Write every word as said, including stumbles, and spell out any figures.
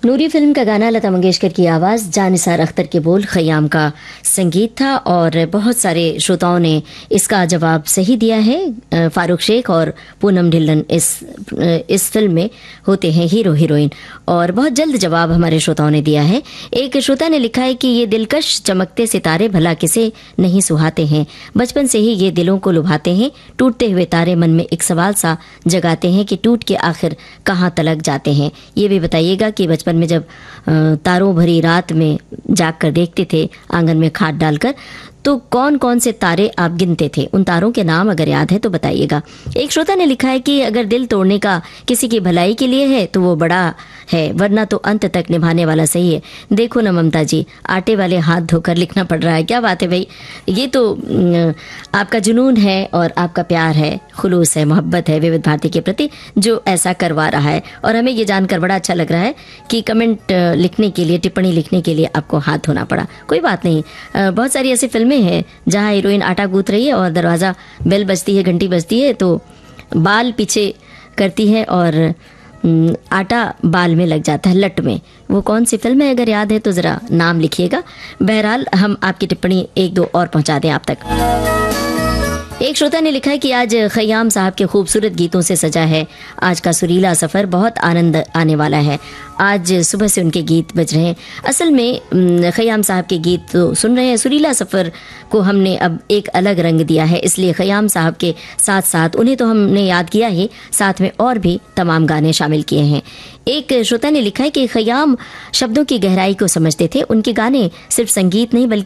नूरी film का गाना लता मंगेशकर की आवाज़, जानिसार अख्तर के बोल, खयाम का संगीत था और बहुत सारे श्रोताओं ने इसका जवाब सही दिया है। फारूक शेख और पूनम ढिल्लन इस इस फिल्म में होते हैं हीरो हीरोइन और बहुत जल्द जवाब हमारे श्रोताओं ने दिया है। एक श्रोता ने लिखा है कि ये दिलकश चमकते सितारे भला किसे नहीं सुहाते हैं, बचपन से ही ये दिलों को लुभाते हैं, टूटते हुए तारे मन में एक सवाल सा जगाते हैं कि टूट के आखिर कहाँ तलक जाते हैं। ये भी बताइएगा कि बचपन में जब तारों भरी रात में जाग कर देखते थे आंगन में खाट डालकर, तो कौन कौन से तारे आप गिनते थे, उन तारों के नाम अगर याद है तो बताइएगा। एक श्रोता ने लिखा है कि अगर दिल तोड़ने का किसी की भलाई के लिए है तो वो बड़ा है, वरना तो अंत तक निभाने वाला सही है। देखो ना ममता जी, आटे वाले हाथ धोकर लिखना पड़ रहा है। क्या बात है भाई, ये तो आपका जुनून है और आपका प्यार है, खुलूस है, मोहब्बत है विविध भारती के प्रति जो ऐसा करवा रहा है। और हमें ये जानकर बड़ा अच्छा लग रहा है कि कमेंट लिखने के लिए, टिप्पणी लिखने के लिए आपको हाथ धोना पड़ा। कोई बात नहीं, बहुत सारी ऐसी फिल्में है जहां हीरोइन आटा गूंथ रही है और दरवाजा बेल बजती है, घंटी बजती है तो बाल पीछे करती है और आटा बाल में लग जाता है, लट में। वो कौन सी फिल्म है, अगर याद है तो जरा नाम लिखिएगा। बहरहाल हम आपकी टिप्पणी एक दो और पहुंचा दें आप तक। एक श्रोता ने लिखा है कि आज खयाम साहब के खूबसूरत गीतों से सजा है आज का सुरीला सफ़र, बहुत आनंद आने वाला है। आज सुबह से उनके गीत बज रहे हैं। असल में खयाम साहब के गीत तो सुन रहे हैं, सुरीला सफ़र को हमने अब एक अलग रंग दिया है, इसलिए खयाम साहब के साथ साथ उन्हें तो हमने याद किया ही, साथ में और भी तमाम गाने शामिल किए हैं। एक श्रोता ने लिखा है कि खयाम शब्दों की गहराई को समझते थे, उनके गाने सिर्फ संगीत नहीं बल्कि